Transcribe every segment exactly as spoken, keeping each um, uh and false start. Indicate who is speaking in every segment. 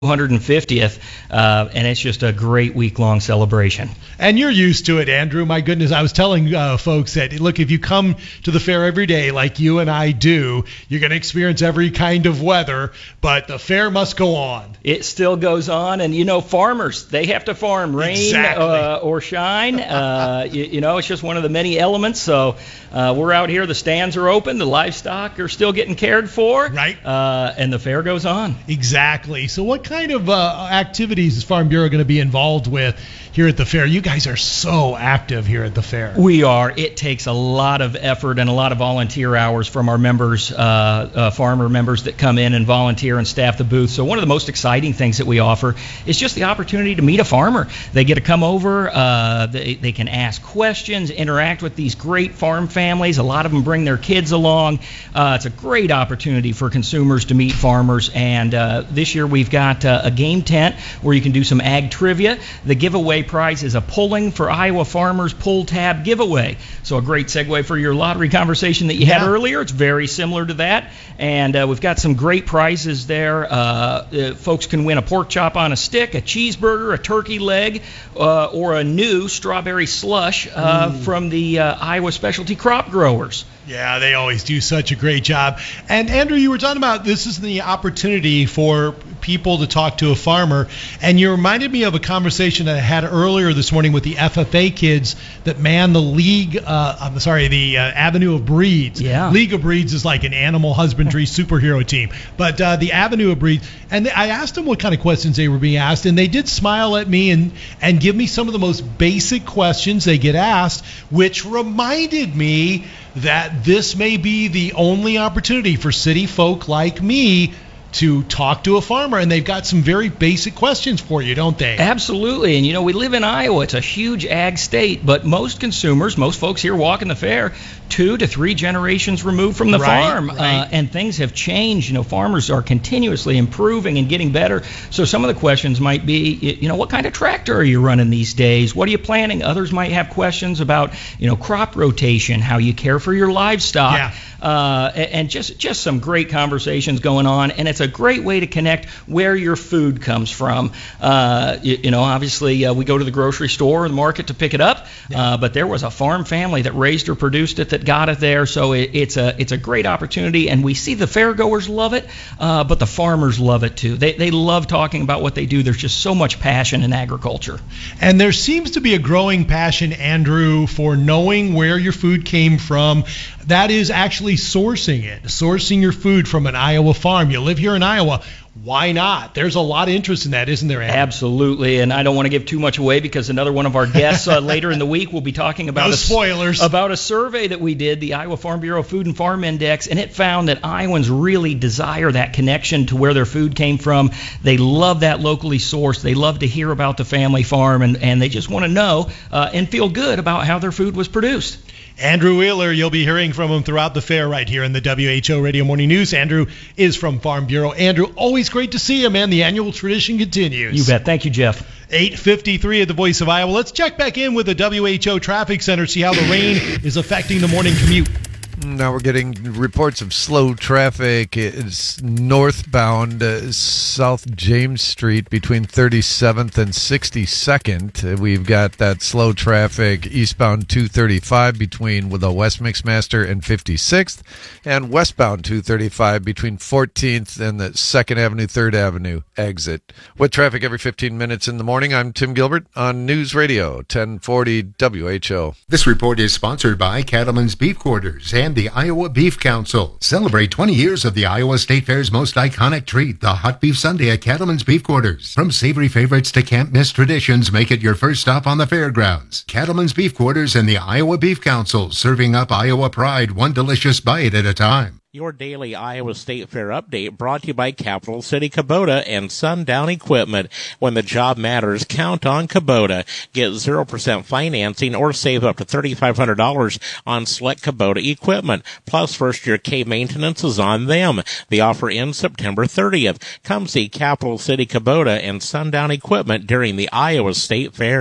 Speaker 1: two hundred fiftieth, uh, and it's just a great week-long celebration.
Speaker 2: And you're used to it, Andrew. My goodness, I was telling uh, folks that, look, if you come to the fair every day like you and I do, you're going to experience every kind of weather, but the fair must go on.
Speaker 1: It still goes on, and, you know, farmers, they have to farm, rain
Speaker 2: exactly.
Speaker 1: uh, or shine. Uh, you, you know, it's just one of the many elements, so uh, we're out here, the stands are open, the livestock are still getting cared for,
Speaker 2: right?
Speaker 1: Uh, and the fair goes on.
Speaker 2: Exactly. So what kind of uh, activities is Farm Bureau going to be involved with here at the fair? You guys are so active here at the fair.
Speaker 1: We are. It takes a lot of effort and a lot of volunteer hours from our members, uh, uh, farmer members that come in and volunteer and staff the booth. So one of the most exciting things that we offer is just the opportunity to meet a farmer. They get to come over. Uh, they, they can ask questions, interact with these great farm families. A lot of them bring their kids along. Uh, it's a great opportunity for consumers to meet farmers. And uh, this year we've got uh, a game tent where you can do some ag trivia. The giveaway prize is a Pulling for Iowa Farmers Pull Tab giveaway. So a great segue for your lottery conversation that you
Speaker 2: yeah.
Speaker 1: had earlier. It's very similar to that. And uh, we've got some great prizes there. Uh, uh, folks can win a pork chop on a stick, a cheeseburger, a turkey leg, uh, or a new strawberry slush uh, mm. from the uh, Iowa Specialty Crop Growers.
Speaker 2: Yeah, they always do such a great job. And Andrew, you were talking about this is the opportunity for people to talk to a farmer, and you reminded me of a conversation that I had earlier this morning with the F F A kids that man the League, uh, I'm sorry, the uh, Avenue of Breeds.
Speaker 1: Yeah.
Speaker 2: League of Breeds is like an animal husbandry superhero team, but uh, the Avenue of Breeds. And I asked them what kind of questions they were being asked, and they did smile at me and, and give me some of the most basic questions they get asked, which reminded me that this may be the only opportunity for city folk like me to talk to a farmer, and they've got some very basic questions for you, don't they?
Speaker 1: Absolutely. And, you know, we live in Iowa. It's a huge ag state, but most consumers, most folks here walking the fair, two to three generations removed from the
Speaker 2: right,
Speaker 1: farm.
Speaker 2: Right.
Speaker 1: Uh, and things have changed. You know, farmers are continuously improving and getting better. So some of the questions might be, you know, what kind of tractor are you running these days? What are you planting? Others might have questions about, you know, crop rotation, how you care for your livestock.
Speaker 2: Yeah.
Speaker 1: Uh, and just just some great conversations going on, and it's a great way to connect where your food comes from. Uh, you, you know, obviously uh, we go to the grocery store or the market to pick it up, uh, but there was a farm family that raised or produced it that got it there, so it, it's a it's a great opportunity, and we see the fairgoers love it, uh, but the farmers love it too. They they love talking about what they do. There's just so much passion in agriculture.
Speaker 2: And there seems to be a growing passion, Andrew, for knowing where your food came from. That is actually sourcing it, sourcing your food from an Iowa farm. You live here in Iowa. Why not? There's a lot of interest in that, isn't there, Andrew?
Speaker 1: Absolutely, and I don't want to give too much away because another one of our guests uh, later in the week will be talking about
Speaker 2: no
Speaker 1: a,
Speaker 2: spoilers.
Speaker 1: about a survey that we did, the Iowa Farm Bureau Food and Farm Index, and it found that Iowans really desire that connection to where their food came from. They love that locally sourced. They love to hear about the family farm, and, and they just want to know uh, and feel good about how their food was produced.
Speaker 2: Andrew Wheeler, you'll be hearing from him throughout the fair right here in the W H O Radio Morning News. Andrew is from Farm Bureau. Andrew, always great to see you, man. The annual tradition continues.
Speaker 1: You bet. Thank you, Jeff.
Speaker 2: eight fifty-three at the Voice of Iowa. Let's check back in with the W H O Traffic Center, see how the rain is affecting the morning commute.
Speaker 3: Now we're getting reports of slow traffic. It's northbound uh, South James Street between thirty-seventh and sixty-second. Uh, we've got that slow traffic eastbound two thirty-five between with the West Mixmaster and fifty-sixth, and westbound two thirty-five between fourteenth and the second Avenue, third Avenue exit. With traffic every fifteen minutes in the morning, I'm Tim Gilbert on News Radio ten forty W H O.
Speaker 4: This report is sponsored by Cattleman's Beef Quarters and the Iowa Beef Council. Celebrate twenty years of the Iowa State Fair's most iconic treat, the Hot Beef Sundae at Cattleman's Beef Quarters. From savory favorites to can't-miss traditions, make it your first stop on the fairgrounds. Cattleman's Beef Quarters and the Iowa Beef Council, serving up Iowa pride, one delicious bite at a time.
Speaker 5: Your daily Iowa State Fair update brought to you by Capital City Kubota and Sundown Equipment. When the job matters, count on Kubota. Get zero percent financing or save up to three thousand five hundred dollars on select Kubota equipment. Plus, first-year K maintenance is on them. The offer ends September thirtieth. Come see Capital City Kubota and Sundown Equipment during the Iowa State Fair.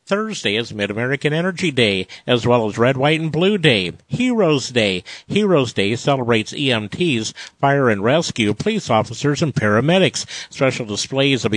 Speaker 5: Thursday is Mid-American Energy Day, as well as Red, White, and Blue Day. Heroes Day. Heroes Day celebrates E M Ts, fire and rescue, police officers, and paramedics. Special displays of